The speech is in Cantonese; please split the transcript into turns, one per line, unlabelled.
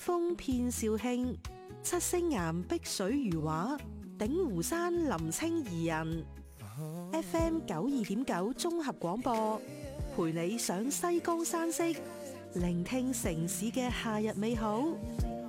風遍肇慶，七星岩碧水如畫，鼎湖山林清宜人。FM 92.9綜合廣播，陪你上西江山色，聆聽城市嘅夏日美好。